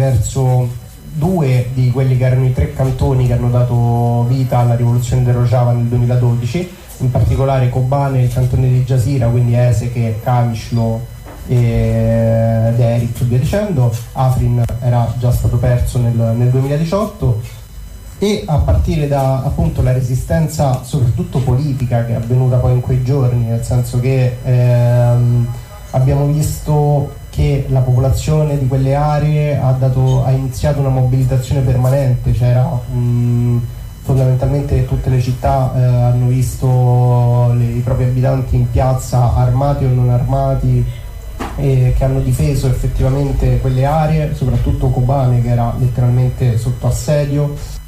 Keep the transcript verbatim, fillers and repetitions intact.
verso due di quelli che erano i tre cantoni che hanno dato vita alla rivoluzione del Rojava nel duemiladodici, in particolare Kobane e il cantone di Jazira, quindi Eseke, Kamishlo e Derik e via dicendo. Afrin era già stato perso nel, nel duemiladiciotto, e a partire da appunto la resistenza soprattutto politica che è avvenuta poi in quei giorni, nel senso che ehm, abbiamo visto che la popolazione di quelle aree ha, dato, ha iniziato una mobilitazione permanente. C'era mh, fondamentalmente tutte le città eh, hanno visto le, i propri abitanti in piazza, armati o non armati, e che hanno difeso effettivamente quelle aree, soprattutto Kobane che era letteralmente sotto assedio.